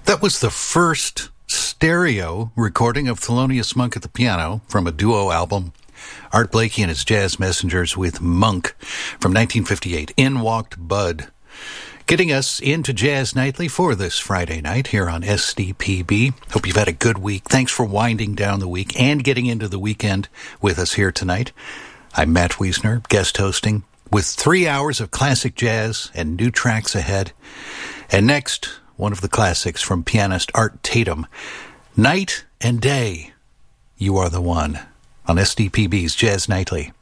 That was the first stereo recording of Thelonious Monk at the piano from a duo album, Art Blakey and his Jazz Messengers with Monk from 1958. In walked Bud, getting us into Jazz Nightly for this Friday night here on SDPB. Hope you've had a good week. Thanks for winding down the week and getting into the weekend with us here tonight. I'm Matt Wiesner, guest hosting, with 3 hours of classic jazz and new tracks ahead. And next, one of the classics from pianist Art Tatum, Night and Day, You Are the One, on SDPB's Jazz Nightly.